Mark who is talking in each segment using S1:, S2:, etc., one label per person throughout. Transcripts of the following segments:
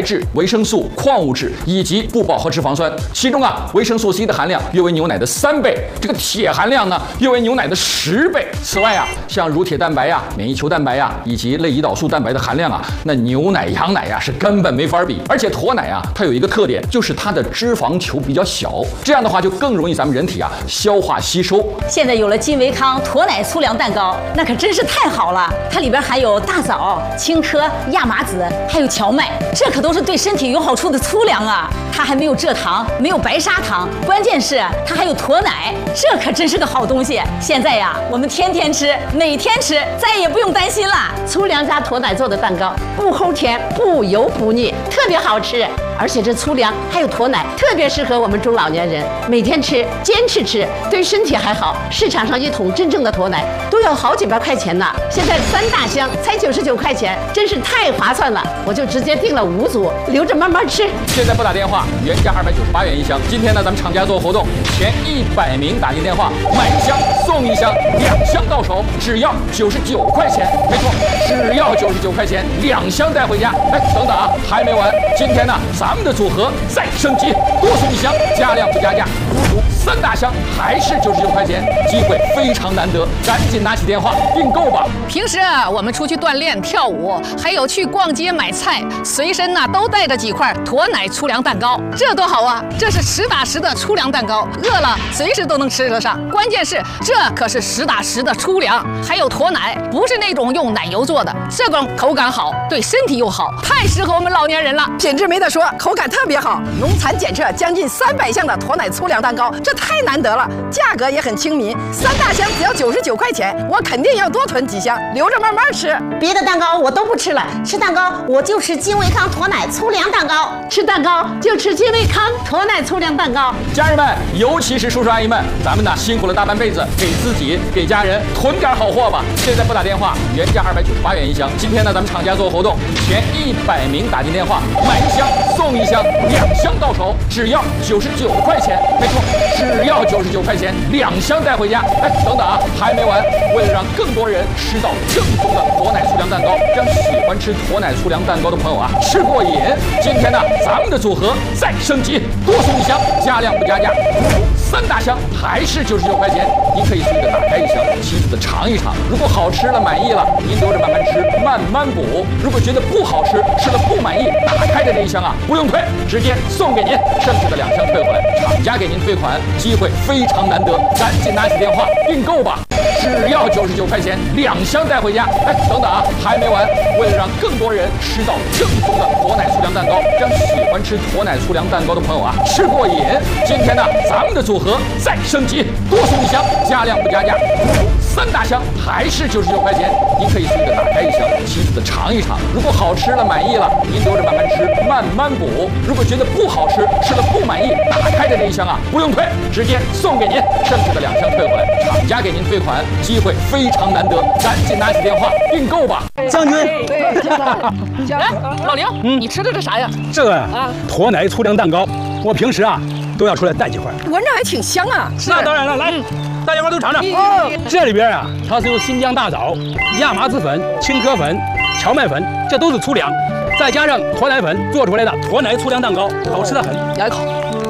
S1: 质、维生素、矿物质以及不饱和脂肪酸。其中啊，维生素 C 的含量约为牛奶的3倍，这个铁含量呢约为牛奶的10倍。此外啊，像乳铁蛋白呀、免疫球蛋白呀以及类胰岛素蛋白的含量啊，那牛奶、羊奶呀是根本没法比。而且驼奶啊，它有一个特点，就是它的脂肪球比较小，这样的话就更容易咱们人体啊消化吸收。
S2: 现在有了金维康驼奶粗粮蛋糕，那可真是太好了！它里边含有大枣、青稞、亚麻籽，还有荞麦，这可都是对身体有好处的粗粮啊！它还没有蔗糖，没有白砂糖，关键是它还有驼奶，这可真是个好东西。现在呀，我们天天吃，每天吃，再也不用担心了。
S3: 粗粮加驼奶做的蛋糕，不齁甜，不油不腻，特别好吃。而且这粗粮还有驼奶，特别适合我们中老年人每天吃，坚持吃，对身体还好。市场上1桶真正的驼奶都要好几百块钱呢，现在3大箱才99块钱，真是太划算了。我就直接订了5组，留着慢慢吃。
S1: 现在拨打电话，原价298元一箱。今天呢，咱们厂家做活动，前100名打进电话，买1箱送1箱，2箱到手只要99块钱。没错，只要99块钱，2箱带回家。哎，等等啊，还没完，今天呢，咱们的组合再升级，多送1箱，加量不加价，足3大箱还是99块钱，机会非常难得，赶紧拿起电话订购吧。
S4: 平时啊，我们出去锻炼、跳舞，还有去逛街买菜，随身呢都带着几块驼奶粗粮蛋糕，这多好啊！这是实打实的粗粮蛋糕，饿了随时都能吃得上。关键是这可是实打实的粗粮，还有驼奶，不是那种用奶油做的，这种口感好，对身体又好，太适合我们老年人了。
S5: 品质没得说，口感特别好，农残检测将近300项的驼奶粗粮蛋糕，这太难得了，价格也很亲民，3大箱只要99块钱，我肯定要多囤几箱，留着慢慢吃。
S3: 别的蛋糕我都不吃了，吃蛋糕我就吃金维康驼奶粗粮蛋糕，吃蛋糕就吃金维康驼奶粗粮蛋糕。
S1: 家人们，尤其是叔叔阿姨们，咱们呢辛苦了大半辈子，给自己给家人囤点好货吧。现在拨打电话，原价298元一箱。今天呢，咱们厂家做活动，前100名打进电话，买1箱送1箱，2箱到手只要99块钱。没错，只要99块钱，2箱带回家。哎，等等啊，还没完，为了让更多人吃到正宗的驼奶粗粮蛋糕，让喜欢吃驼奶粗粮蛋糕的朋友啊吃过瘾。今天呢，咱们的组合再升级，多送1箱，加量不加价，足3大箱还是99块钱。您可以随意的打开1箱，细细的尝一尝。如果好吃了满意了，您留着慢慢吃，慢慢补。如果觉得不好吃，吃了不满意，打开的这1箱啊不用退，直接送给您，剩下的2箱退回来，厂家给您退款，机会非常难得，赶紧拿起电话订购吧。只要99块钱，2箱带回家。哎，等等啊，还没完，为了让更多人吃到正宗的驼奶粗粮蛋糕，让喜欢吃驼奶粗粮蛋糕的朋友啊吃过瘾。今天呢，咱们的组合再升级，多送1箱，加量不加价，足3大箱还是99块钱。您可以随意的打开1箱，细细的尝一尝。如果好吃了满意了，您留着慢慢吃，慢慢补。如果觉得不好吃，吃了不满意，打开的这1箱啊不用退，直接送给您，剩下的2箱退回来，厂家给您退款，机会非常难得，赶紧拿起电话订购吧。
S6: 将军，
S4: 哎，老刘，你吃的这啥呀？
S6: 这个驼奶粗粮蛋糕，我平时啊都要出来带几块。
S5: 闻着还挺香啊。
S6: 那当然了，来，大家伙都尝尝。这里边啊，它是由新疆大枣、亚麻籽粉、青稞粉、荞麦粉，这都是粗粮，再加上驼奶粉做出来的驼奶粗粮蛋糕，好吃的很。
S4: 来一口，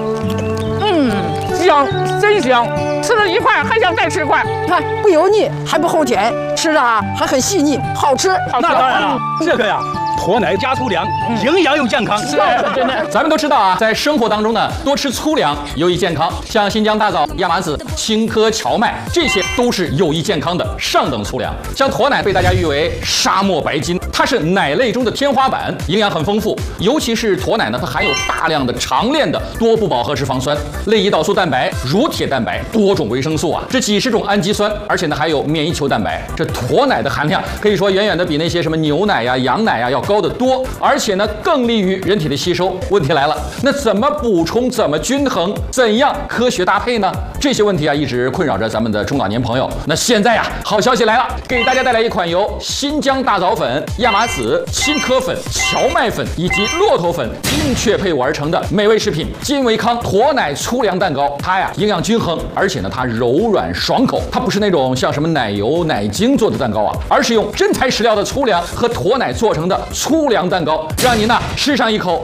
S4: 香，真香。吃了1块，还想再吃1块。
S5: 看不油腻，还不齁甜，吃的啊还很细腻，好吃。
S6: 那当然了，这个呀，驼奶加粗粮，营养又健康。
S4: 是真的。
S1: 咱们都知道啊，在生活当中呢，多吃粗粮有益健康，像新疆大枣、亚麻籽、青稞、荞麦，这些都是有益健康的上等粗粮。像驼奶被大家誉为沙漠白金，它是奶类中的天花板，营养很丰富。尤其是驼奶呢，它含有大量的长链的多不饱和脂肪酸、类胰岛素蛋白、乳铁蛋白、多种维生素啊，这几十种氨基酸，而且呢还有免疫球蛋白。这驼奶的含量可以说远远的比那些什么牛奶呀、羊奶呀要高得多，而且呢更利于人体的吸收。问题来了，那怎么补充？怎么均衡？怎样科学搭配呢？这些问题啊一直困扰着咱们的中老年朋友。那现在呀，好消息来了，给大家带来一款由新疆大枣粉、亚麻籽、青稞粉、荞麦粉以及骆驼粉精确配伍而成的美味食品金维康驼奶粗粮蛋糕。它呀营养均衡，而且呢它柔软爽口，它不是那种像什么奶油、奶精做的蛋糕啊，而是用真材实料的粗粮和驼奶做成的粗粮蛋糕，让您呢吃上一口